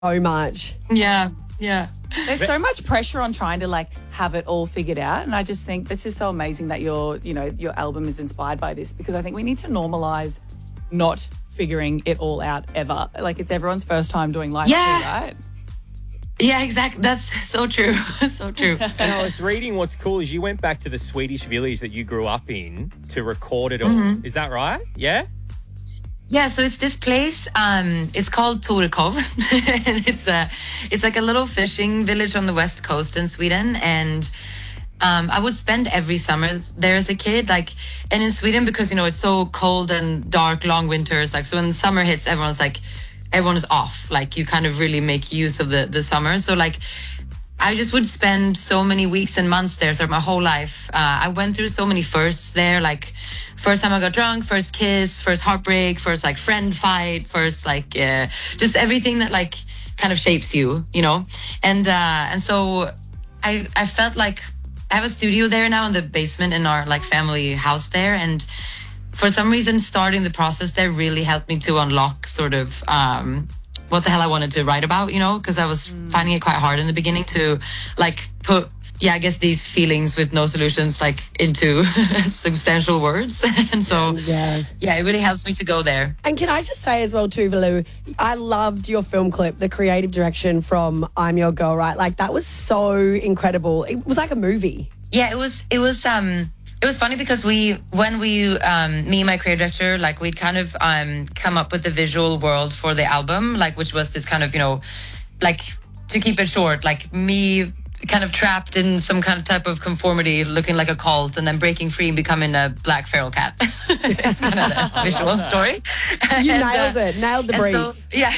so much. Yeah, yeah. There's so much pressure on trying to have it all figured out, and I just think this is so amazing that your album is inspired by this, because I think we need to normalize not figuring it all out ever. It's everyone's first time doing life, right? Yeah, exactly. That's so true. So true. And I was reading what's cool is you went back to the Swedish village that you grew up in to record it all. Mm-hmm. Is that right? Yeah? Yeah, so it's this place. It's called Torekov, and it's like a little fishing village on the west coast in Sweden. And I would spend every summer there as a kid. And in Sweden, because it's so cold and dark, long winters. So when summer hits, everyone is off. You kind of really make use of the summer. So I just would spend so many weeks and months there throughout my whole life. I went through so many firsts there, first time I got drunk, first kiss, first heartbreak, first friend fight, first just everything that kind of shapes you, and so I felt I have a studio there now in the basement in our family house there, and for some reason starting the process there really helped me to unlock sort of what the hell I wanted to write about, because I was finding it quite hard in the beginning to put, I guess these feelings with no solutions into substantial words. And so, it really helps me to go there. And can I just say as well too, Valu, I loved your film clip, the creative direction from I'm Your Girl, right? That was so incredible. It was like a movie. Yeah, it was funny because me and my creative director, we'd kind of come up with the visual world for the album, which was this kind of, to keep it short, me kind of trapped in some kind of type of conformity, looking like a cult, and then breaking free and becoming a black feral cat. It's kind of the visual story. You nailed the brief. So, yeah.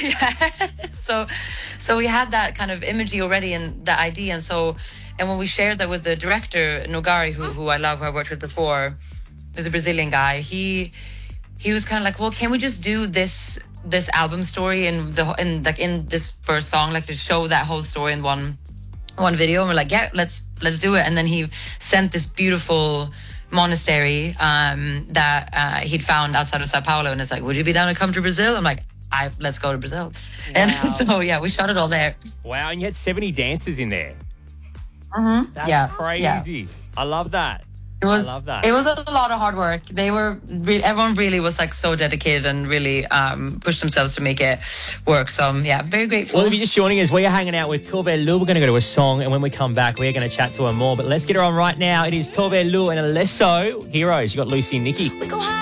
So we had that kind of imagery already and the idea, and when we shared that with the director Nogari, who I love, who I worked with before, who's a Brazilian guy, he was kind of well, can we just do this album story in this first song, to show that whole story in one video? And we're yeah, let's do it. And then he sent this beautiful monastery that he'd found outside of Sao Paulo, and it's would you be down to come to Brazil? I'm let's go to Brazil. Wow. And so we shot it all there. Wow, and you had 70 dancers in there. Mm-hmm. That's crazy. Yeah. I love that. It was a lot of hard work. Everyone really was so dedicated and really pushed themselves to make it work. So very grateful. Well, if you're just joining us, we are hanging out with Tove Lo. We're going to go to a song, and when we come back, we're going to chat to her more. But let's get her on right now. It is Tove Lo and Alesso. Heroes. You got Lucy and Nikki.